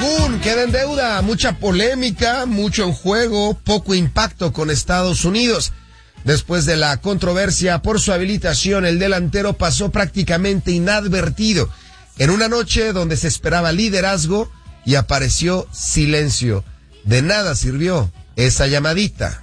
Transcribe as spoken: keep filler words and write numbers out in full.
Balogun queda en deuda, mucha polémica, mucho en juego, poco impacto con Estados Unidos. Después de la controversia por su habilitación, el delantero pasó prácticamente inadvertido en una noche donde se esperaba liderazgo y apareció silencio. De nada sirvió esa llamadita.